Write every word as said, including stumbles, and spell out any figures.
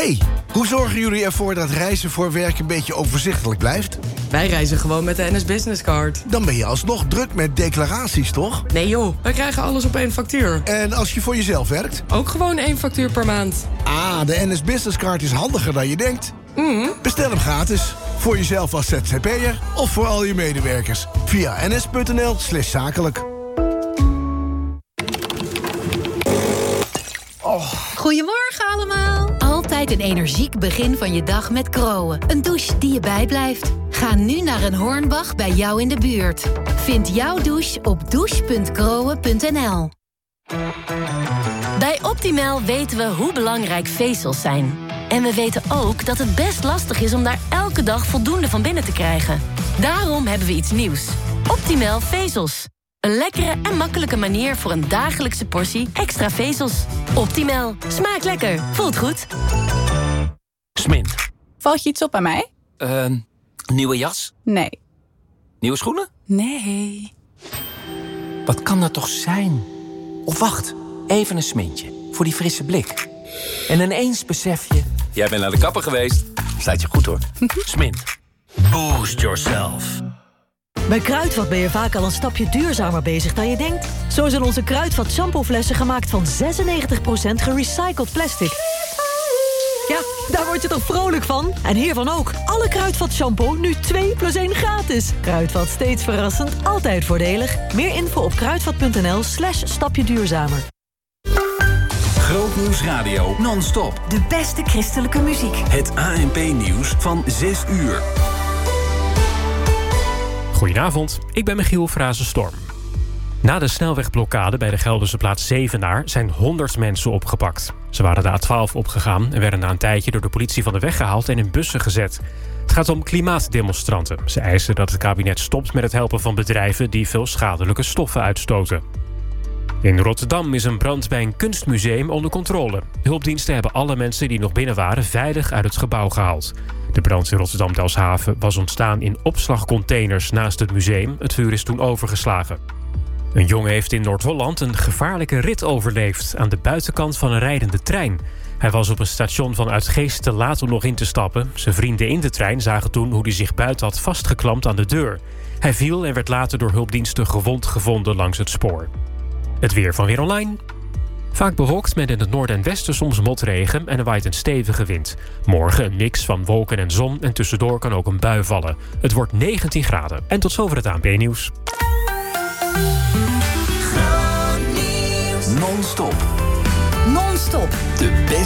Hey, hoe zorgen jullie ervoor dat reizen voor werk een beetje overzichtelijk blijft? Wij reizen gewoon met de N S Business Card. Dan ben je alsnog druk met declaraties, toch? Nee joh, wij krijgen alles op één factuur. En als je voor jezelf werkt? Ook gewoon één factuur per maand. Ah, de N S Business Card is handiger dan je denkt. Mm. Bestel hem gratis. Voor jezelf als Z Z P'er of voor al je medewerkers. Via ns.nl slash zakelijk. Oh. Goedemorgen allemaal. Altijd een energiek begin van je dag met Kroon. Een douche die je bijblijft. Ga nu naar een Hornbach bij jou in de buurt. Vind jouw douche op douche punt kroon punt n l. Bij Optimal weten we hoe belangrijk vezels zijn. En we weten ook dat het best lastig is om daar elke dag voldoende van binnen te krijgen. Daarom hebben we iets nieuws. Optimal vezels. Een lekkere en makkelijke manier voor een dagelijkse portie extra vezels. Optimal. Smaakt lekker. Voelt goed. Smint. Valt je iets op aan mij? Uh, nieuwe jas? Nee. Nieuwe schoenen? Nee. Wat kan dat toch zijn? Of wacht, even een smintje. Voor die frisse blik. En ineens besef je... Jij bent naar de kapper geweest. Staat je goed hoor. Smint. Boost yourself. Bij Kruidvat ben je vaak al een stapje duurzamer bezig dan je denkt. Zo zijn onze Kruidvat shampooflessen gemaakt van zesennegentig procent gerecycled plastic. Ja, daar word je toch vrolijk van? En hiervan ook. Alle Kruidvat shampoo nu twee plus één gratis. Kruidvat, steeds verrassend, altijd voordelig. Meer info op kruidvat.nl slash stapje duurzamer. Grootnieuws Radio non-stop. De beste christelijke muziek. Het A N P-nieuws van zes uur. Goedenavond, ik ben Michiel Frazenstorm. Na de snelwegblokkade bij de Gelderse plaats Zevenaar zijn honderd mensen opgepakt. Ze waren de A twaalf opgegaan en werden na een tijdje door de politie van de weg gehaald en in bussen gezet. Het gaat om klimaatdemonstranten. Ze eisen dat het kabinet stopt met het helpen van bedrijven die veel schadelijke stoffen uitstoten. In Rotterdam is een brand bij een kunstmuseum onder controle. Hulpdiensten hebben alle mensen die nog binnen waren veilig uit het gebouw gehaald. De brand in Rotterdam-Delfshaven was ontstaan in opslagcontainers naast het museum. Het vuur is toen overgeslagen. Een jongen heeft in Noord-Holland een gevaarlijke rit overleefd aan de buitenkant van een rijdende trein. Hij was op een station van Uitgeest te laat om nog in te stappen. Zijn vrienden in de trein zagen toen hoe hij zich buiten had vastgeklampt aan de deur. Hij viel en werd later door hulpdiensten gewond gevonden langs het spoor. Het weer van Weer Online. Vaak bewolkt met in het noorden en westen soms motregen en er waait een stevige wind. Morgen een mix van wolken en zon en tussendoor kan ook een bui vallen. Het wordt negentien graden. En tot zover het A N P-nieuws. Non-stop. Non-stop. De beste